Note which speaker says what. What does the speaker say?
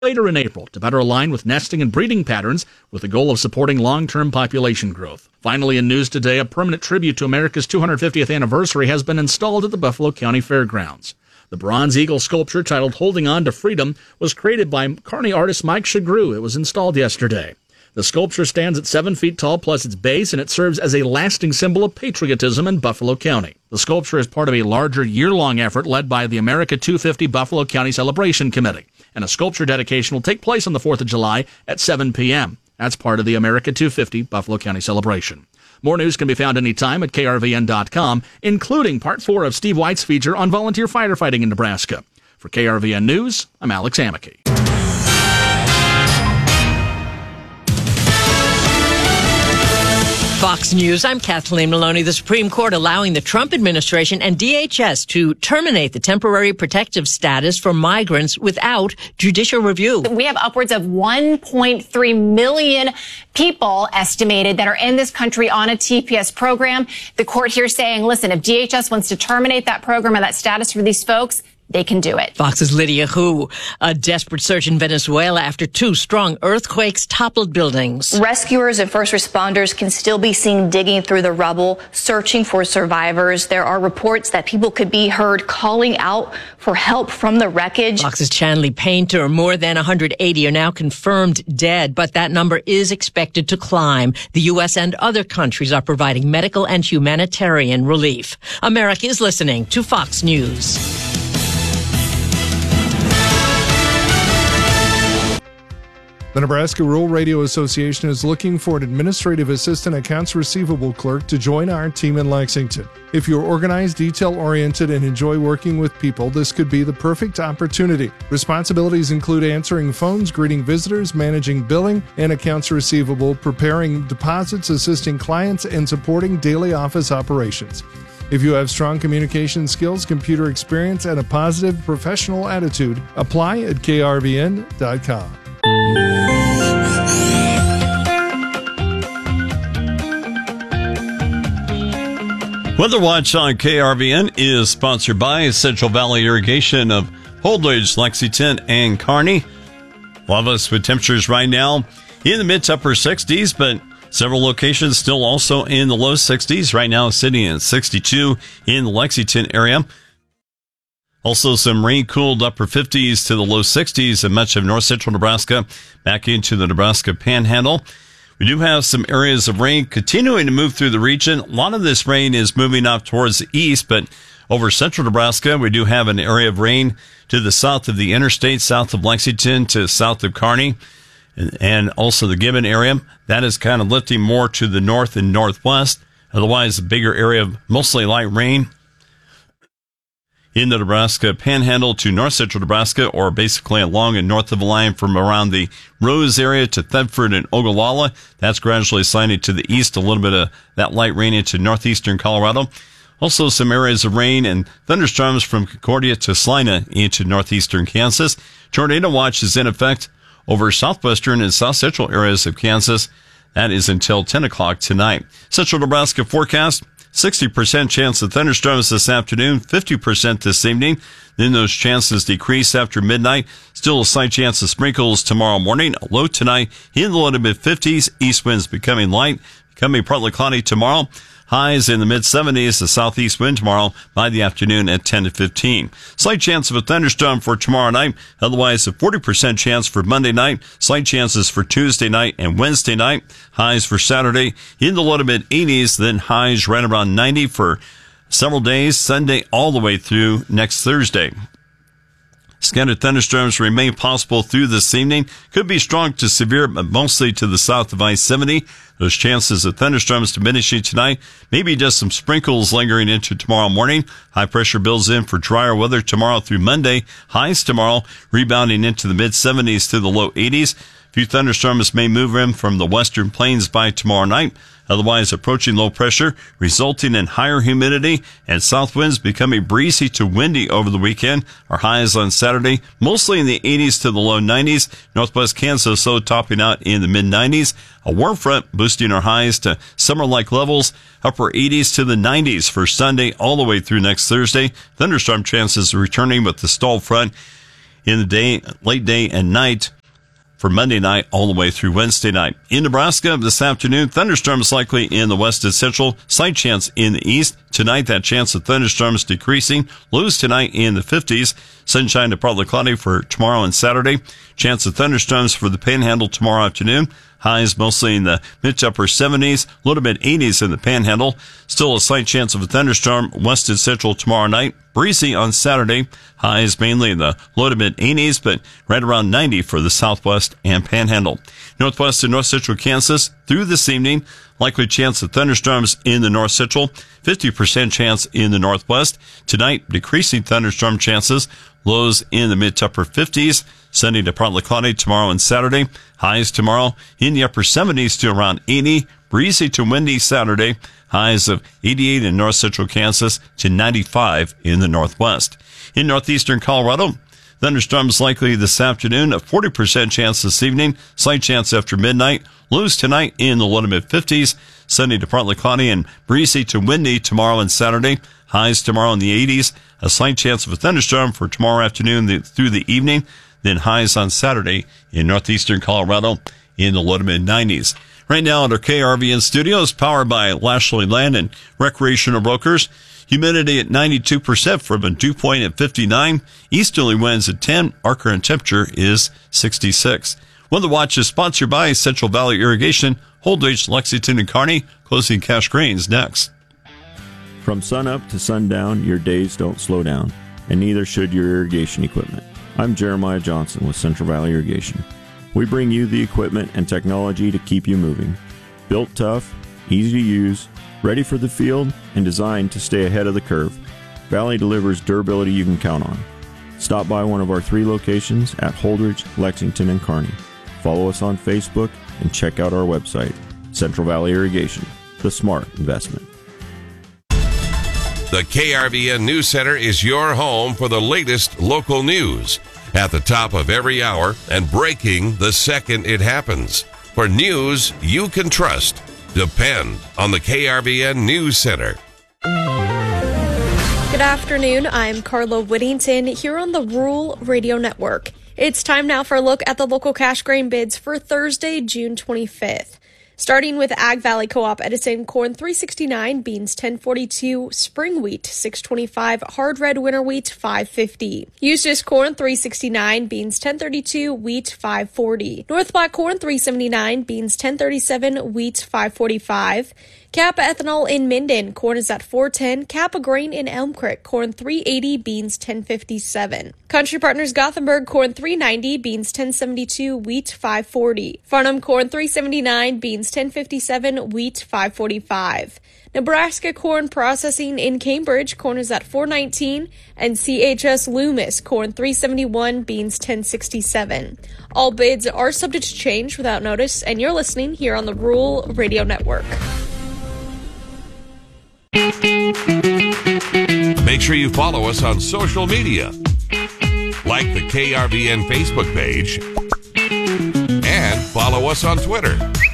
Speaker 1: later in April to better align with nesting and breeding patterns with the goal of supporting long-term population growth. Finally, in news today, a permanent tribute to America's 250th anniversary has been installed at the Buffalo County Fairgrounds. The bronze eagle sculpture titled Holding On to Freedom was created by Kearney artist Mike Shagru. It was installed yesterday. The sculpture stands at 7 feet tall plus its base, and it serves as a lasting symbol of patriotism in Buffalo County. The sculpture is part of a larger year-long effort led by the America 250 Buffalo County Celebration Committee, and a sculpture dedication will take place on the 4th of July at 7 p.m. That's part of the America 250 Buffalo County Celebration. More news can be found anytime at krvn.com, including Part 4 of Steve White's feature on volunteer firefighting in Nebraska. For KRVN News, I'm Alex Amicky.
Speaker 2: Fox News, I'm Kathleen Maloney. The Supreme Court allowing the Trump administration and DHS to terminate the temporary protective status for migrants without judicial review.
Speaker 3: We have upwards of 1.3 million people estimated that are in this country on a TPS program. The court here saying, listen, if DHS wants to terminate that program or that status for these folks, they can do it.
Speaker 2: Fox's Lydia Hu. A desperate search in Venezuela after 2 strong earthquakes toppled buildings.
Speaker 4: Rescuers and first responders can still be seen digging through the rubble, searching for survivors. There are reports that people could be heard calling out for help from the wreckage.
Speaker 2: Fox's Chanley Painter. More than 180 are now confirmed dead, but that number is expected to climb. The U.S. and other countries are providing medical and humanitarian relief. America is listening to Fox News.
Speaker 5: The Nebraska Rural Radio Association is looking for an administrative assistant accounts receivable clerk to join our team in Lexington. If you're organized, detail-oriented, and enjoy working with people, this could be the perfect opportunity. Responsibilities include answering phones, greeting visitors, managing billing and accounts receivable, preparing deposits, assisting clients, and supporting daily office operations. If you have strong communication skills, computer experience, and a positive professional attitude, apply at krvn.com.
Speaker 6: Weather Watch on KRVN is sponsored by Central Valley Irrigation of Holdridge, Lexington, and Kearney. A lot of us with temperatures right now in the mid to upper 60s, but several locations still also in the low 60s. Right now sitting at 62 in the Lexington area. Also some rain-cooled upper 50s to the low 60s in much of north central Nebraska, back into the Nebraska Panhandle. We do have some areas of rain continuing to move through the region. A lot of this rain is moving up towards the east, but over central Nebraska, we do have an area of rain to the south of the interstate, south of Lexington to south of Kearney, and also the Gibbon area. That is kind of lifting more to the north and northwest. Otherwise, a bigger area of mostly light rain in the Nebraska Panhandle to north central Nebraska, or basically along and north of the line from around the Rose area to Thedford and Ogallala. That's gradually sliding to the east, a little bit of that light rain into northeastern Colorado. Also some areas of rain and thunderstorms from Concordia to Salina into northeastern Kansas. Tornado watch is in effect over southwestern and south central areas of Kansas. That is until 10 o'clock tonight. Central Nebraska forecast. 60% chance of thunderstorms this afternoon, 50% this evening. Then those chances decrease after midnight. Still a slight chance of sprinkles tomorrow morning. A low tonight in the low to mid-50s. East winds becoming light, becoming partly cloudy tomorrow. Highs in the mid-70s, the southeast wind tomorrow by the afternoon at 10 to 15. Slight chance of a thunderstorm for tomorrow night. Otherwise, a 40% chance for Monday night. Slight chances for Tuesday night and Wednesday night. Highs for Saturday in the low to mid-80s, then highs right around 90 for several days, Sunday all the way through next Thursday. Scattered thunderstorms remain possible through this evening. Could be strong to severe, but mostly to the south of I-70. Those chances of thunderstorms diminishing tonight. Maybe just some sprinkles lingering into tomorrow morning. High pressure builds in for drier weather tomorrow through Monday. Highs tomorrow rebounding into the mid-70s to the low 80s. A few thunderstorms may move in from the western plains by tomorrow night. Otherwise, approaching low pressure, resulting in higher humidity and south winds becoming breezy to windy over the weekend. Our highs on Saturday, mostly in the 80s to the low 90s. Northwest Kansas, so topping out in the mid-90s. A warm front boosting our highs to summer-like levels, upper 80s to the 90s for Sunday all the way through next Thursday. Thunderstorm chances returning with the stalled front in the day, late day and night for Monday night all the way through Wednesday night. In Nebraska this afternoon, thunderstorms likely in the west and central, slight chance in the east. Tonight, that chance of thunderstorms decreasing. Lows tonight in the 50s. Sunshine to partly cloudy for tomorrow and Saturday. Chance of thunderstorms for the Panhandle tomorrow afternoon. Highs mostly in the mid to upper 70s, low to mid 80s in the Panhandle. Still a slight chance of a thunderstorm west and central tomorrow night. Breezy on Saturday. Highs mainly in the low to mid 80s, but right around 90 for the Southwest and Panhandle. Northwest and north central Kansas through this evening. Likely chance of thunderstorms in the north central. 50% chance in the northwest. Tonight, decreasing thunderstorm chances. Lows in the mid to upper 50s. Sunday to partly cloudy tomorrow and Saturday. Highs tomorrow in the upper 70s to around 80. Breezy to windy Saturday. Highs of 88 in north central Kansas to 95 in the northwest. In northeastern Colorado, thunderstorms likely this afternoon. A 40% chance this evening. Slight chance after midnight. Lows tonight in the low to mid 50s. Sunday to partly cloudy and breezy to windy tomorrow and Saturday. Highs tomorrow in the 80s. A slight chance of a thunderstorm for tomorrow afternoon through the evening. Then highs on Saturday in northeastern Colorado in the low to mid 90s. Right now at our KRVN studios, powered by Lashley Land and Recreational Brokers. Humidity at 92% from a dew point at 59. Easterly winds at 10. Our current temperature is 66. Weather Watch is sponsored by Central Valley Irrigation, Holdridge, Lexington, and Kearney. Closing cash grains next.
Speaker 7: From sunup to sundown, your days don't slow down, and neither should your irrigation equipment. I'm Jeremiah Johnson with Central Valley Irrigation. We bring you the equipment and technology to keep you moving. Built tough, easy to use, ready for the field, and designed to stay ahead of the curve. Valley delivers durability you can count on. Stop by one of our 3 locations at Holdridge, Lexington, and Kearney. Follow us on Facebook and check out our website, Central Valley Irrigation, the smart investment.
Speaker 8: The KRVN News Center is your home for the latest local news at the top of every hour and breaking the second it happens. For news you can trust, depend on the KRVN News Center.
Speaker 9: Good afternoon. I'm Carla Whittington here on the Rural Radio Network. It's time now for a look at the local cash grain bids for Thursday, June 25th. Starting with Ag Valley Co-op Edison, corn $3.69, beans $10.42, spring wheat $6.25, hard red winter wheat $5.50. Eustis corn $3.69, beans $10.32, wheat $5.40. North Platte corn $3.79, beans $10.37, wheat $5.45. Kappa ethanol in Minden, corn is at $4.10. Kappa grain in Elm Creek, corn $3.80, beans $10.57. Country Partners Gothenburg, corn $3.90, beans $10.72, wheat $5.40. Farnham corn $3.79, beans $10.57, wheat $5.45. Nebraska corn processing in Cambridge, corn is at $4.19, and CHS Loomis corn $3.71, beans $10.67. All bids are subject to change without notice, and you're listening here on the Rural Radio Network.
Speaker 8: Make sure you follow us on social media. Like the KRVN Facebook page and follow us on Twitter.